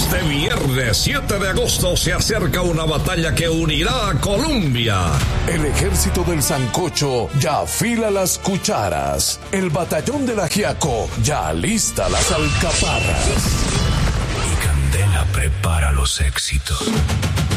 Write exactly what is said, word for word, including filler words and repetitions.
Este viernes siete de agosto se acerca una batalla que unirá a Colombia. El ejército del sancocho ya afila las cucharas. El batallón del ajiaco ya alista las alcaparras. Y Candela prepara los éxitos.